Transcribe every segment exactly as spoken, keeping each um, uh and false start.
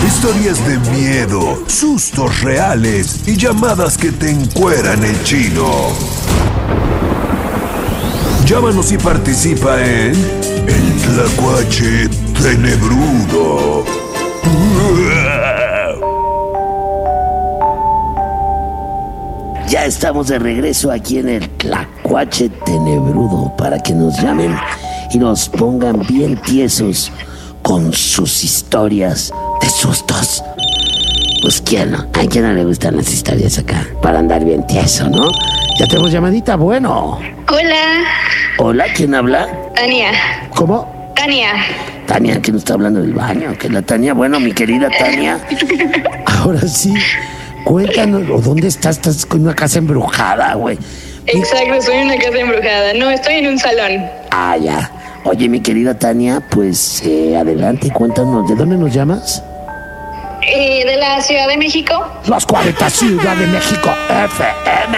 Historias de miedo, sustos reales y llamadas que te encueran el chino. Llámanos y participa en El Tlacuache Tenebrudo. Ya estamos de regreso aquí en el Tlacuache Tenebrudo para que nos llamen y nos pongan bien tiesos con sus historias de sustos. Pues quién no, a quién no le gustan las historias acá para andar bien tieso, ¿no? Ya tenemos llamadita, bueno. Hola. Hola, ¿quién habla? Tania. ¿Cómo? Tania. Tania, que nos está hablando del baño, que la Tania, bueno, mi querida Tania. Ahora sí, cuéntanos, ¿o dónde estás? Estás con una casa embrujada, güey. Exacto, estoy en una casa embrujada. No, estoy en un salón. Ah, ya. Oye, mi querida Tania, pues eh, adelante, cuéntanos, ¿de dónde nos llamas? Eh, de la Ciudad de México. Los cuarenta Ciudad de México F M.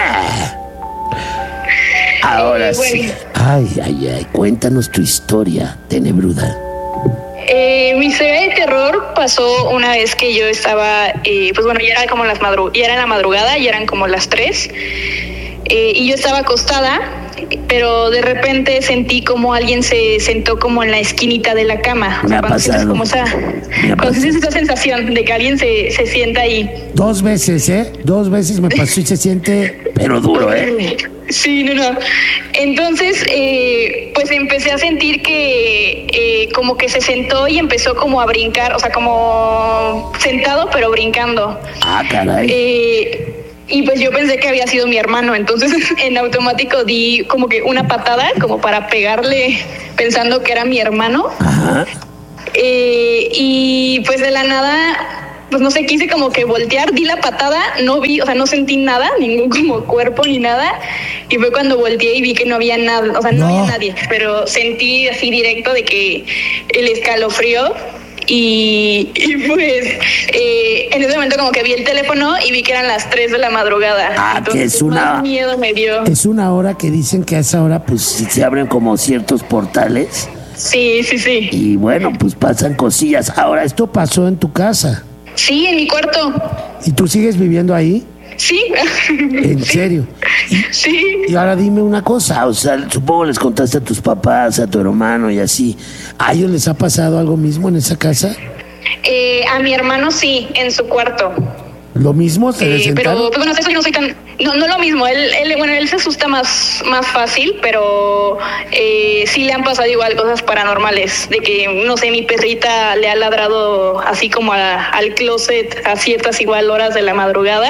Ahora Eh, bueno. sí. Ay, ay, ay, cuéntanos tu historia tenebruda. Eh, mi historia de terror pasó una vez que yo estaba, eh, pues bueno, ya era como las madru- ya era la madrugada, ya eran como las tres, eh, y yo estaba acostada, pero de repente sentí como alguien se sentó como en la esquinita de la cama. O Me sea, ha cuando sientes pasado. como esa, Me ha cuando pasado. sientes esa sensación de que alguien se, se sienta ahí. Dos veces, ¿eh? Dos veces me pasó y se siente... Pero duro, ¿eh? Sí, no, no. Entonces, eh, pues empecé a sentir que eh, como que se sentó y empezó como a brincar, o sea, como sentado pero brincando. Ah, caray. Eh, y pues yo pensé que había sido mi hermano, entonces en automático di como que una patada como para pegarle pensando que era mi hermano. Ajá. Eh, y pues de la nada, pues no sé, quise como que voltear, di la patada, no vi, o sea, no sentí nada, ningún como cuerpo ni nada, y fue cuando volteé y vi que no había nada, o sea, no, No. había nadie, pero sentí así directo de que el escalofrío. Y, y pues eh, en ese momento como que vi el teléfono y vi que eran las tres de la madrugada. Ah, Entonces, que es una- más miedo me dio. Es una hora que dicen que a esa hora, pues... Si se abren como ciertos portales Sí, sí, sí. y bueno, pues pasan cosillas. Ahora esto, Esto pasó en tu casa. Sí, en mi cuarto. ¿Y tú sigues viviendo ahí? Sí. ¿En serio? Sí. Y ahora dime una cosa. ah, o sea, supongo les contaste a tus papás, a tu hermano y así. ¿A ellos les ha pasado algo mismo en esa casa? Eh, a mi hermano sí, en su cuarto. ¿Lo mismo? ¿Se les Eh, sentaron? pero pues bueno, eso yo no soy tan, no, no lo mismo. Él, él, bueno, él se asusta más, más fácil, pero eh, sí le han pasado igual cosas paranormales, de que no sé, mi perrita le ha ladrado así como a- al closet a ciertas igual horas de la madrugada.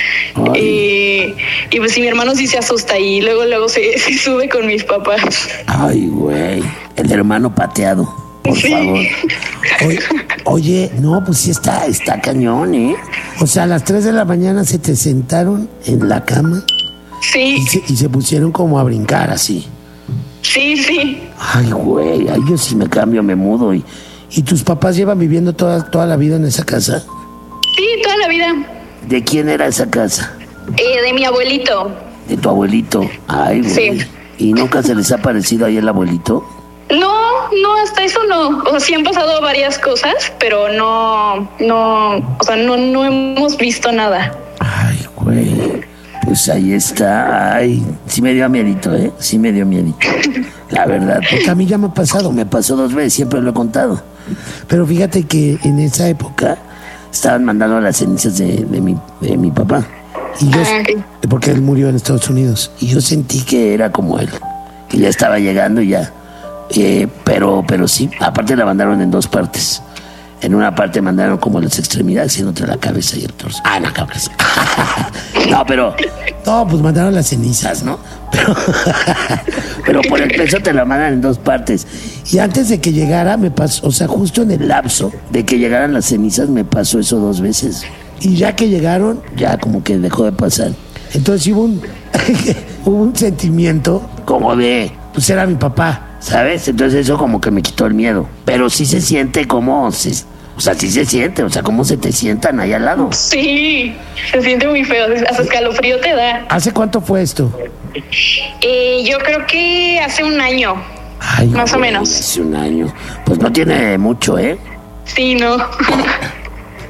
Eh, y pues sí, mi hermano sí se asusta y luego luego se, se sube con mis papás. Ay, güey. El hermano pateado, por Sí. favor. Oye, oye, No, pues sí está, está cañón, ¿eh? o sea, a las tres de la mañana se te sentaron en la cama Sí, y se, y se pusieron como a brincar así. sí, sí. Ay, güey, ay, yo sí me cambio, me mudo y... ¿Y tus papás llevan viviendo toda, toda la vida en esa casa? Sí, toda la vida. ¿De quién era esa casa? Eh, de mi abuelito. De tu abuelito. Ay, güey. Sí. ¿Y nunca se les ha parecido ahí el abuelito? No, no, hasta eso no. O sea, sí han pasado varias cosas, pero no, no, o sea, no, no hemos visto nada. Ay, güey. Pues ahí está. Ay, sí me dio miedito, ¿eh? Sí me dio miedito. La verdad. Porque a mí ya me ha pasado. Me pasó dos veces, siempre lo he contado. Pero fíjate que en esa época, Acá estaban mandando las cenizas de, de mi, de mi papá. y yo, Ah, ok. porque él murió en Estados Unidos, Y yo sentí que era como él. Que ya estaba llegando y ya. Eh, pero, pero sí, aparte la mandaron en dos partes. En una parte mandaron como las extremidades y en otra la cabeza y el torso. Ah, la cabeza. No, pero, no, pues mandaron las cenizas, ¿no? pero, pero por el peso te la mandan en dos partes. Y antes de que llegara, me pasó, o sea, justo en el El lapso de que llegaran las cenizas me pasó eso dos veces. y ya que llegaron, Ya como que dejó de pasar. entonces hubo un, hubo un sentimiento, Como de, pues era mi papá. ¿sabes? Entonces eso como que me quitó el miedo. Pero sí se siente como, se- o sea, sí se siente, o sea, cómo se te sientan ahí al lado. Sí, se siente muy feo, hasta escalofrío te da. ¿Hace cuánto fue esto? Eh, yo creo que hace un año, Ay, más o güey, menos. Hace un año. Pues no tiene mucho, ¿eh? Sí, no.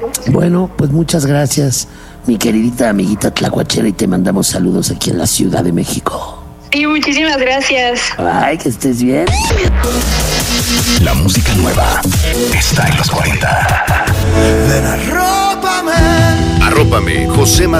Bueno, pues muchas gracias, mi queridita amiguita tlacuachera, y te mandamos saludos aquí en la Ciudad de México. Sí, muchísimas gracias. Ay, que estés bien. La música nueva está en los cuarenta. Ven, arrópame. Arrópame, José Madero.